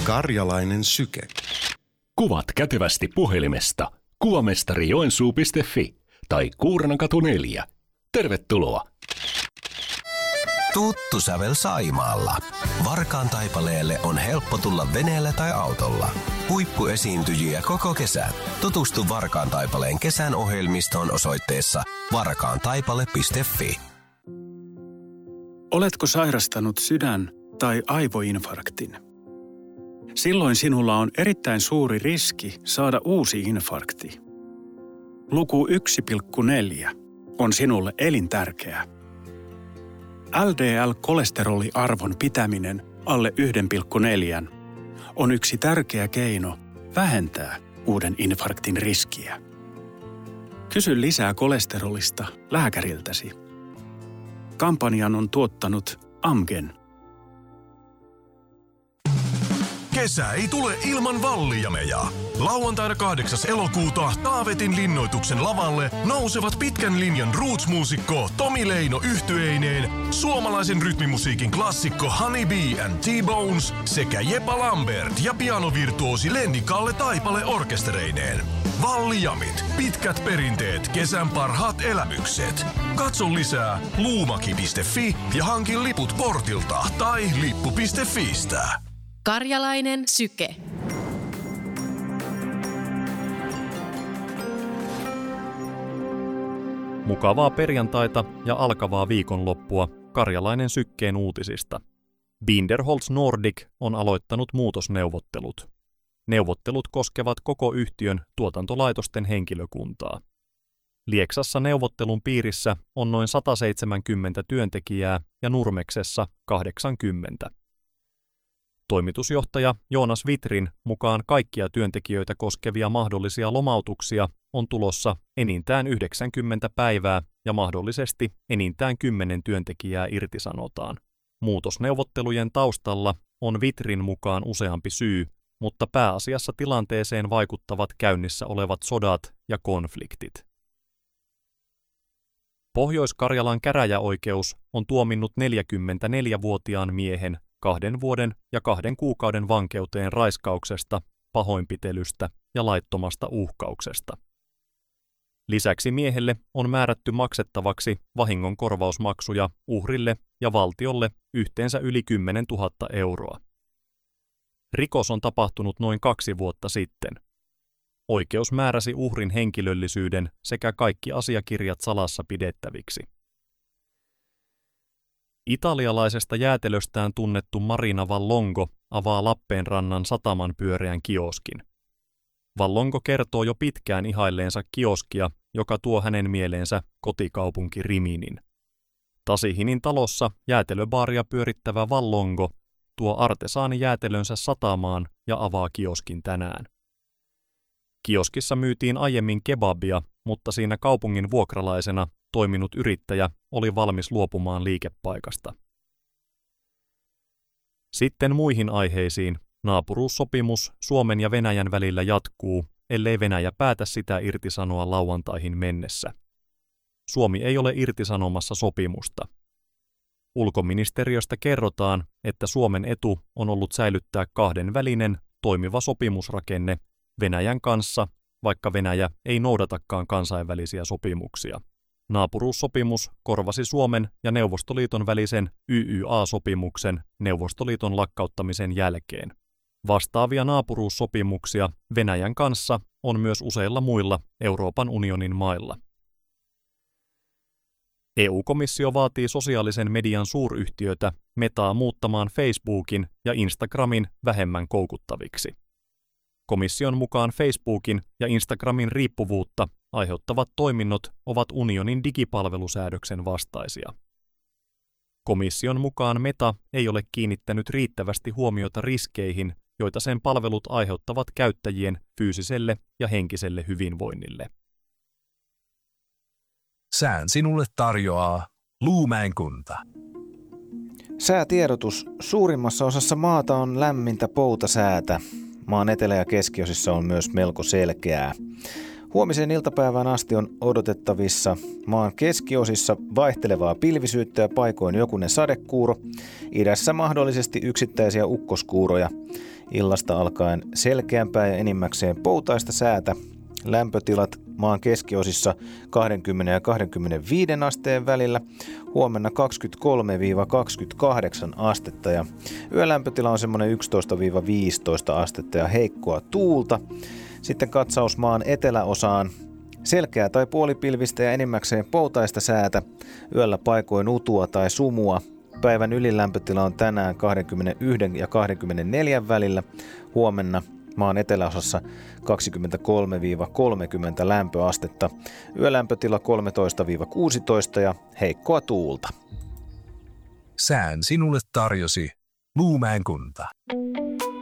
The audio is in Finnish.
Karjalainen syke. Kuvat kätevästi puhelimesta kuvamestarijoensuu.fi tai Kuurnankatu 4. Tervetuloa! Tuttu sävel Saimaalla. Varkaan Taipaleelle on helppo tulla veneellä tai autolla. Huippuesiintyjiä koko kesän. Tutustu Varkaan Taipaleen kesän ohjelmistoon osoitteessa varkaantaipale.fi. Oletko sairastanut sydän- tai aivoinfarktin? Silloin sinulla on erittäin suuri riski saada uusi infarkti. Luku 1,4 on sinulle elintärkeä. LDL-kolesteroliarvon pitäminen alle 1,4 on yksi tärkeä keino vähentää uuden infarktin riskiä. Kysy lisää kolesterolista lääkäriltäsi. Kampanjan on tuottanut Amgen. Kesä ei tule ilman Valliameja. Lauantaina 8. elokuuta Taavetin linnoituksen lavalle nousevat pitkän linjan roots-muusikko Tomi Leino yhtyeineen, suomalaisen rytmimusiikin klassikko Honey Bee and T-Bones sekä Jepa Lambert ja pianovirtuosi Lenni Kalle Taipale orkestereineen. Valliamit, pitkät perinteet, kesän parhaat elämykset. Katso lisää luumaki.fi ja hankin liput portilta tai lippu.fiistä. Karjalainen syke. Mukavaa perjantaita ja alkavaa viikonloppua Karjalainen sykkeen uutisista. Binderholz Nordic on aloittanut muutosneuvottelut. Neuvottelut koskevat koko yhtiön tuotantolaitosten henkilökuntaa. Lieksassa neuvottelun piirissä on noin 170 työntekijää ja Nurmeksessa 80. Toimitusjohtaja Joonas Vitrin mukaan kaikkia työntekijöitä koskevia mahdollisia lomautuksia on tulossa enintään 90 päivää ja mahdollisesti enintään 10 työntekijää irtisanotaan. Muutosneuvottelujen taustalla on Vitrin mukaan useampi syy, mutta pääasiassa tilanteeseen vaikuttavat käynnissä olevat sodat ja konfliktit. Pohjois-Karjalan käräjäoikeus on tuominnut 44-vuotiaan miehen 2 vuoden ja 2 kuukauden vankeuteen raiskauksesta, pahoinpitelystä ja laittomasta uhkauksesta. Lisäksi miehelle on määrätty maksettavaksi vahingonkorvausmaksuja uhrille ja valtiolle yhteensä yli 10 000 euroa. Rikos on tapahtunut noin 2 vuotta sitten. Oikeus määräsi uhrin henkilöllisyyden sekä kaikki asiakirjat salassa pidettäviksi. Italialaisesta jäätelöstään tunnettu Marina Vallongo avaa Lappeenrannan sataman pyöreän kioskin. Vallongo kertoo jo pitkään ihailleensa kioskia, joka tuo hänen mieleensä kotikaupunki Riminin. Tasihinin talossa jäätelöbaaria pyörittävä Vallongo tuo artesaanijäätelönsä satamaan ja avaa kioskin tänään. Kioskissa myytiin aiemmin kebabia, mutta siinä kaupungin vuokralaisena toiminut yrittäjä oli valmis luopumaan liikepaikasta. Sitten muihin aiheisiin. Naapuruussopimus Suomen ja Venäjän välillä jatkuu, ellei Venäjä päätä sitä irtisanoa lauantaihin mennessä. Suomi ei ole irtisanomassa sopimusta. Ulkoministeriöstä kerrotaan, että Suomen etu on ollut säilyttää kahdenvälinen toimiva sopimusrakenne Venäjän kanssa, vaikka Venäjä ei noudatakaan kansainvälisiä sopimuksia. Naapuruussopimus korvasi Suomen ja Neuvostoliiton välisen YYA-sopimuksen Neuvostoliiton lakkauttamisen jälkeen. Vastaavia naapuruussopimuksia Venäjän kanssa on myös useilla muilla Euroopan unionin mailla. EU-komissio vaatii sosiaalisen median suuryhtiötä Metaa muuttamaan Facebookin ja Instagramin vähemmän koukuttaviksi. Komission mukaan Facebookin ja Instagramin riippuvuutta aiheuttavat toiminnot ovat unionin digipalvelusäädöksen vastaisia. Komission mukaan Meta ei ole kiinnittänyt riittävästi huomiota riskeihin, joita sen palvelut aiheuttavat käyttäjien fyysiselle ja henkiselle hyvinvoinnille. Sään sinulle tarjoaa Luumäen kunta. Säätiedotus. Suurimmassa osassa maata on lämmintä poutasäätä. Maan etelä- ja keskiosissa on myös melko selkeää. Huomisen iltapäivään asti on odotettavissa maan keskiosissa vaihtelevaa pilvisyyttä ja paikoin jokunen sadekuuro. Idässä mahdollisesti yksittäisiä ukkoskuuroja. Illasta alkaen selkeämpää ja enimmäkseen poutaista säätä. Lämpötilat maan keskiosissa 20 ja 25 asteen välillä. Huomenna 23-28 astetta ja yölämpötila on semmoinen 11-15 astetta ja heikkoa tuulta. Sitten katsaus maan eteläosaan. Selkeää tai puolipilvistä ja enimmäkseen poutaista säätä. Yöllä paikoin utua tai sumua. Päivän ylilämpötila on tänään 21 ja 24 välillä. Huomenna maan eteläosassa 23-30 lämpöastetta. Yölämpötila 13-16 ja heikkoa tuulta. Sään sinulle tarjosi Luumäen kunta.